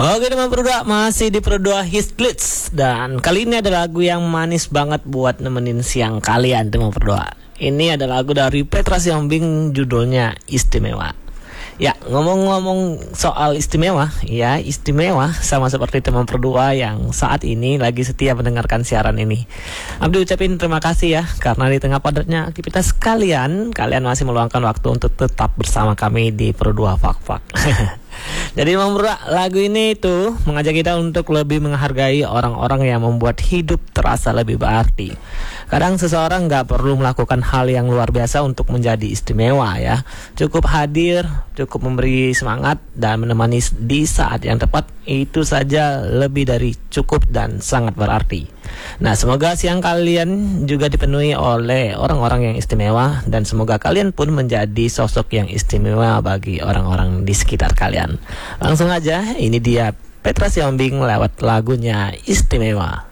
Oke teman berdua, masih di Berdua Hits Glitz. Dan kali ini ada lagu yang manis banget buat nemenin siang kalian teman berdua. Ini ada lagu dari Petra Sihombing, judulnya Istimewa. Ya, ngomong-ngomong soal istimewa, ya istimewa sama seperti teman berdua yang saat ini lagi setia mendengarkan siaran ini. Abdi ucapin terima kasih ya, karena di tengah padatnya aktivitas kalian masih meluangkan waktu untuk tetap bersama kami di Berdua Fak-Fak. Jadi lagu ini tuh mengajak kita untuk lebih menghargai orang-orang yang membuat hidup terasa lebih berarti. Kadang seseorang gak perlu melakukan hal yang luar biasa untuk menjadi istimewa ya. Cukup hadir, cukup memberi semangat dan menemani di saat yang tepat, itu saja lebih dari cukup dan sangat berarti. Nah, semoga siang kalian juga dipenuhi oleh orang-orang yang istimewa, dan semoga kalian pun menjadi sosok yang istimewa bagi orang-orang di sekitar kalian. Langsung aja, ini dia Petra Sihombing lewat lagunya Istimewa.